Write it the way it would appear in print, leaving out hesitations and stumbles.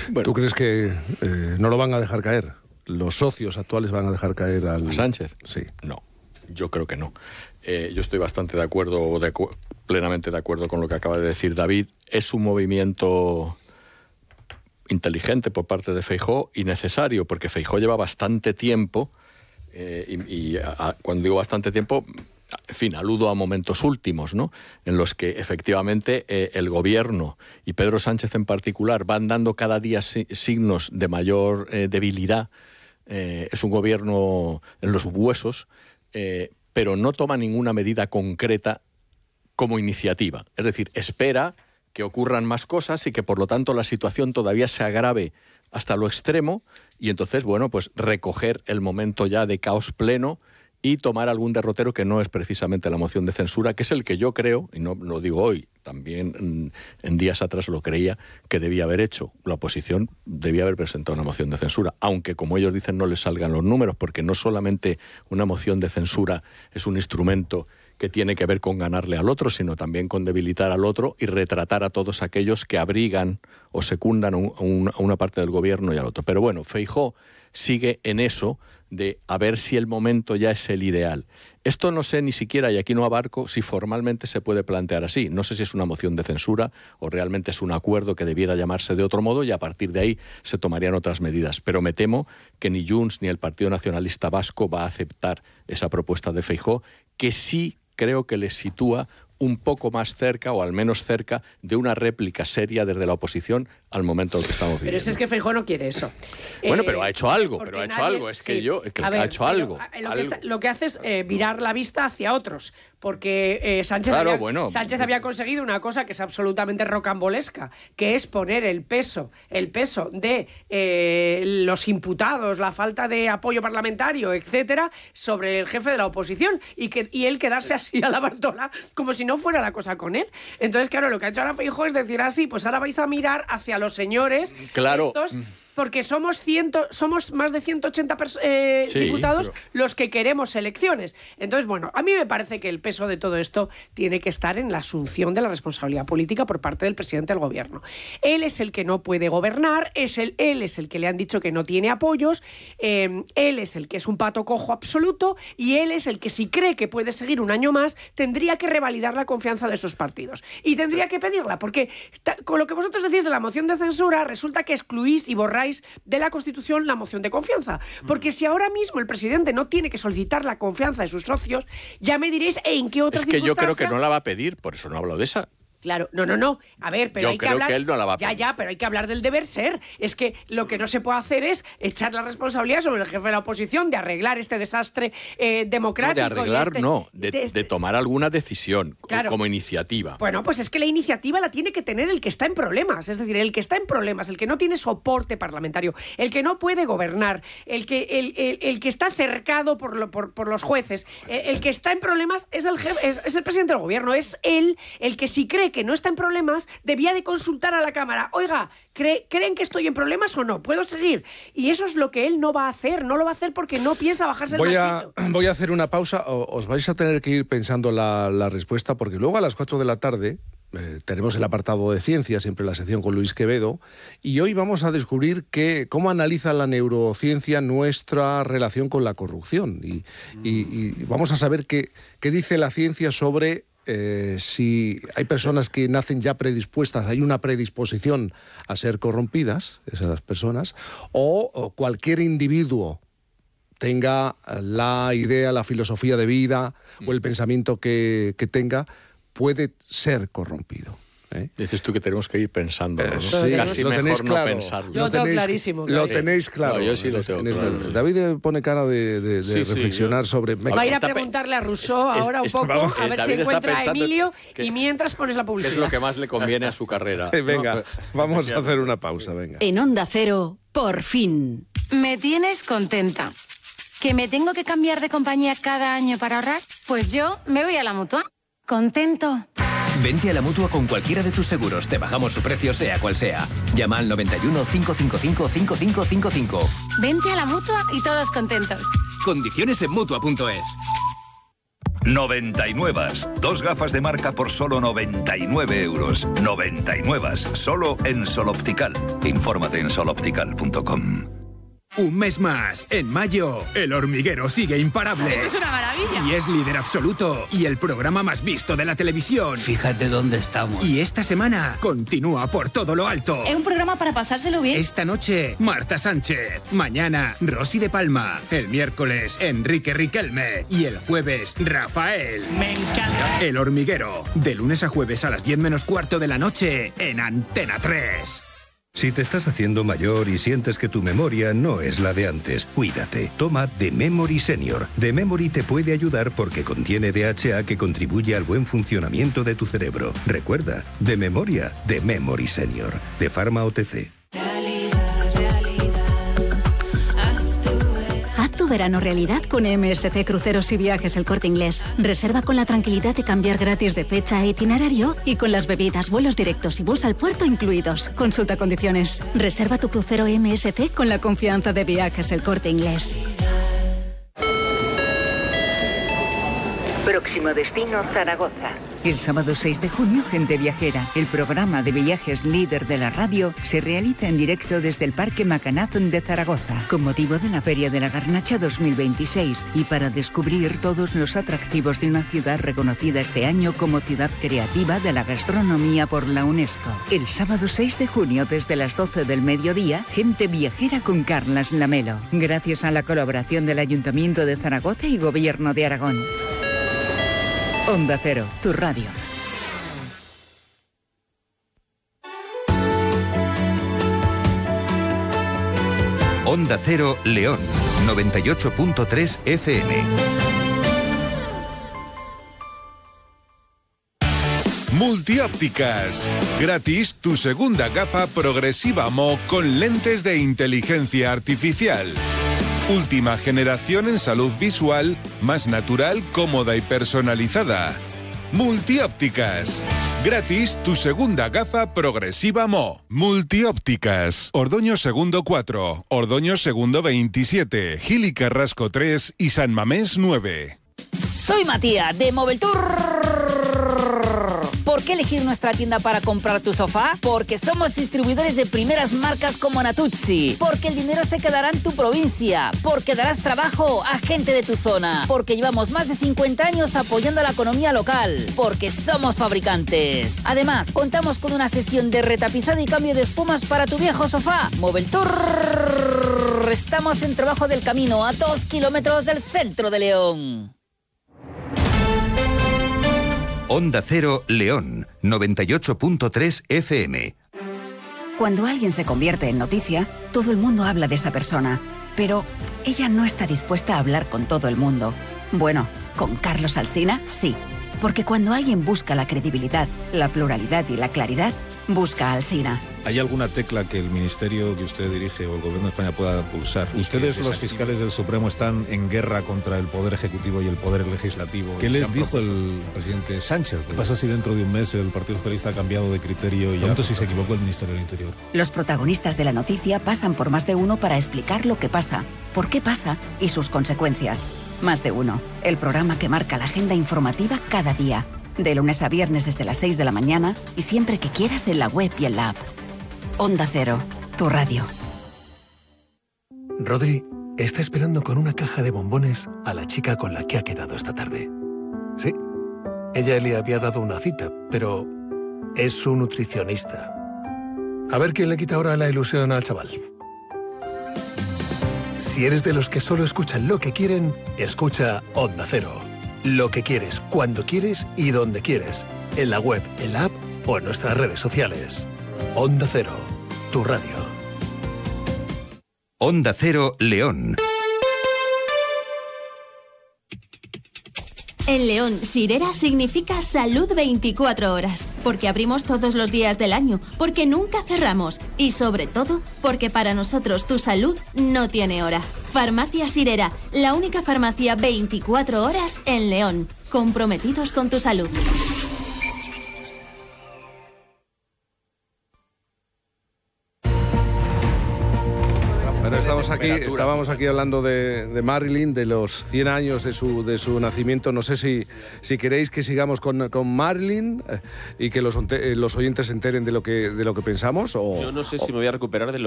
Bueno. ¿Tú crees que no lo van a dejar caer? ¿Los socios actuales van a dejar caer ¿A Sánchez? Sí. No, yo creo que no. Yo estoy bastante de acuerdo, plenamente de acuerdo con lo que acaba de decir David. Es un movimiento inteligente por parte de Feijóo y necesario, porque Feijóo lleva bastante tiempo, cuando digo bastante tiempo, en fin, aludo a momentos últimos, ¿no?, en los que efectivamente el gobierno y Pedro Sánchez en particular van dando cada día signos de mayor debilidad. Es un gobierno en los huesos, pero no toma ninguna medida concreta como iniciativa. Es decir, espera que ocurran más cosas y que por lo tanto la situación todavía se agrave hasta lo extremo y entonces, bueno, pues recoger el momento ya de caos pleno y tomar algún derrotero que no es precisamente la moción de censura, que es el que yo creo, y no lo digo hoy, también en días atrás lo creía, que debía haber hecho. La oposición debía haber presentado una moción de censura, aunque como ellos dicen no les salgan los números, porque no solamente una moción de censura es un instrumento que tiene que ver con ganarle al otro, sino también con debilitar al otro y retratar a todos aquellos que abrigan o secundan a una parte del gobierno y al otro. Pero bueno, Feijóo sigue en eso de a ver si el momento ya es el ideal. Esto no sé ni siquiera, y aquí no abarco, si formalmente se puede plantear así. No sé si es una moción de censura o realmente es un acuerdo que debiera llamarse de otro modo y a partir de ahí se tomarían otras medidas. Pero me temo que ni Junts ni el Partido Nacionalista Vasco va a aceptar esa propuesta de Feijóo, que sí creo que les sitúa un poco más cerca, o al menos cerca, de una réplica seria desde la oposición al momento en el que estamos viviendo. Pero eso es que Feijóo no quiere eso. Bueno, pero ha hecho algo, ha hecho algo. Lo que hace es virar la vista hacia otros, porque Sánchez había conseguido una cosa que es absolutamente rocambolesca, que es poner el peso de los imputados, la falta de apoyo parlamentario, etcétera, sobre el jefe de la oposición, y él quedarse así a la Bartola, como si no fuera la cosa con él. Entonces, claro, lo que ha hecho ahora Feijóo es decir así, pues ahora vais a mirar hacia los señores estos, porque somos más de 180 diputados los que queremos elecciones. Entonces, bueno, a mí me parece que el peso de todo esto tiene que estar en la asunción de la responsabilidad política por parte del presidente del gobierno. Él es el que no puede gobernar, él es el que le han dicho que no tiene apoyos, él es el que es un pato cojo absoluto y él es el que, si cree que puede seguir un año más, tendría que revalidar la confianza de esos partidos. Y tendría que pedirla, porque con lo que vosotros decís de la moción de censura, resulta que excluís y borráis de la Constitución la moción de confianza. Porque si ahora mismo el presidente no tiene que solicitar la confianza de sus socios, ya me diréis en qué otra circunstancia... Es que yo creo que no la va a pedir, por eso no hablo de esa. Claro, no. A ver, pero yo hay que hablar... que él no la va a pedir. Ya, pero hay que hablar del deber ser. Es que lo que no se puede hacer es echar la responsabilidad sobre el jefe de la oposición de arreglar este desastre democrático. No, de arreglar de tomar alguna decisión, claro, como iniciativa. Bueno, pues es que la iniciativa la tiene que tener el que está en problemas. Es decir, el que está en problemas, el que no tiene soporte parlamentario, el que no puede gobernar, el que está cercado por los jueces, el que está en problemas es el presidente del gobierno. Es él el que, si cree que no está en problemas, debía de consultar a la Cámara. Oiga, ¿creen que estoy en problemas o no? ¿Puedo seguir? Y eso es lo que él no va a hacer. No lo va a hacer porque no piensa bajarse el machito. Voy a hacer una pausa. Os vais a tener que ir pensando la respuesta, porque luego a las 4 de la tarde tenemos el apartado de ciencia, siempre la sección con Luis Quevedo, y hoy vamos a descubrir cómo analiza la neurociencia nuestra relación con la corrupción. Y vamos a saber qué dice la ciencia sobre si hay personas que nacen ya predispuestas, hay una predisposición a ser corrompidas, esas personas, o cualquier individuo tenga la idea, la filosofía de vida o el pensamiento que tenga, puede ser corrompido. Dices tú que tenemos que ir pensando, ¿no? Sí, casi lo mejor no claro. pensarlo. Yo lo tengo clarísimo. Lo tenéis claro. No, yo sí lo tengo claro. David pone cara de reflexionar sobre... Va a ir a preguntarle a Rousseau ahora un poco, a ver si encuentra a Emilio, y mientras pones la publicidad. Es lo que más le conviene a su carrera. Venga, vamos a hacer una pausa, venga. En Onda Cero, por fin. Me tienes contenta. ¿Que me tengo que cambiar de compañía cada año para ahorrar? Pues yo me voy a la Mutua. Contento. Vente a la Mutua con cualquiera de tus seguros. Te bajamos su precio, sea cual sea. Llama al 91 555 5555. Vente a la Mutua y todos contentos. Condiciones en Mutua.es. 99. 2 gafas de marca por solo 99 euros. 99. Solo en Sol Optical. Infórmate en soloptical.com. Un mes más, en mayo, El Hormiguero sigue imparable. ¡Esto es una maravilla! Y es líder absoluto y el programa más visto de la televisión. Fíjate dónde estamos. Y esta semana continúa por todo lo alto. Es un programa para pasárselo bien. Esta noche, Marta Sánchez. Mañana, Rosy de Palma. El miércoles, Enrique Riquelme. Y el jueves, Rafael. Me encanta. El Hormiguero. De lunes a jueves a las 10 menos cuarto de la noche en Antena 3. Si te estás haciendo mayor y sientes que tu memoria no es la de antes, cuídate. Toma The Memory Senior. The Memory te puede ayudar porque contiene DHA que contribuye al buen funcionamiento de tu cerebro. Recuerda, de memoria, The Memory Senior. De Pharma OTC. Haz tu verano realidad con MSC Cruceros y Viajes El Corte Inglés. Reserva con la tranquilidad de cambiar gratis de fecha e itinerario y con las bebidas, vuelos directos y bus al puerto incluidos. Consulta condiciones. Reserva tu crucero MSC con la confianza de Viajes El Corte Inglés. Próximo destino, Zaragoza. El sábado 6 de junio, Gente Viajera, el programa de viajes líder de la radio, se realiza en directo desde el Parque Macanazón de Zaragoza, con motivo de la Feria de la Garnacha 2026 y para descubrir todos los atractivos de una ciudad reconocida este año como ciudad creativa de la gastronomía por la UNESCO. El sábado 6 de junio, desde las 12 del mediodía, Gente Viajera con Carlas Lamelo, gracias a la colaboración del Ayuntamiento de Zaragoza y Gobierno de Aragón. Onda Cero, tu radio. Onda Cero León, 98.3 FM. Multiópticas. Gratis tu segunda gafa progresiva Mo con lentes de inteligencia artificial. Última generación en salud visual, más natural, cómoda y personalizada. Multiópticas. Gratis tu segunda gafa progresiva Mo. Multiópticas. Ordoño Segundo 4, Ordoño Segundo 27, Gil y Carrasco 3 y San Mamés 9. Soy Matías de Moveltour. ¿Por qué elegir nuestra tienda para comprar tu sofá? Porque somos distribuidores de primeras marcas como Natuzzi. Porque el dinero se quedará en tu provincia. Porque darás trabajo a gente de tu zona. Porque llevamos más de 50 años apoyando la economía local. Porque somos fabricantes. Además, contamos con una sección de retapizado y cambio de espumas para tu viejo sofá. Moveltour. Estamos en Trabajo del Camino, a 2 kilómetros del centro de León. Onda Cero León, 98.3 FM. Cuando alguien se convierte en noticia, todo el mundo habla de esa persona. Pero ella no está dispuesta a hablar con todo el mundo. Bueno, con Carlos Alsina, sí. Porque cuando alguien busca la credibilidad, la pluralidad y la claridad, busca a Alsina. ¿Hay alguna tecla que el ministerio que usted dirige o el gobierno de España pueda pulsar? Ustedes, los fiscales del Supremo, están en guerra contra el Poder Ejecutivo y el Poder Legislativo. ¿Qué les dijo el presidente Sánchez? ¿Qué pasa si dentro de un mes el Partido Socialista ha cambiado de criterio y si se equivocó el Ministerio del Interior? Los protagonistas de la noticia pasan por Más de Uno para explicar lo que pasa, por qué pasa y sus consecuencias. Más de Uno, el programa que marca la agenda informativa cada día. De lunes a viernes desde las 6 de la mañana y siempre que quieras en la web y en la app. Onda Cero, tu radio. Rodri está esperando con una caja de bombones a la chica con la que ha quedado esta tarde. Sí, ella le había dado una cita, pero es su nutricionista. A ver quién le quita ahora la ilusión al chaval. Si eres de los que solo escuchan lo que quieren, escucha Onda Cero. Lo que quieres, cuando quieres y donde quieres. En la web, en la app o en nuestras redes sociales. Onda Cero, tu radio. Onda Cero León. En León, Sirera significa salud 24 horas, porque abrimos todos los días del año, porque nunca cerramos y sobre todo porque para nosotros tu salud no tiene hora. Farmacia Sirera, la única farmacia 24 horas en León, comprometidos con tu salud. Bueno, estábamos aquí hablando de Marilyn, de los 100 años de su nacimiento. No sé si queréis que sigamos con Marilyn y que los oyentes se enteren de lo que pensamos. Yo no sé si me voy a recuperar de lo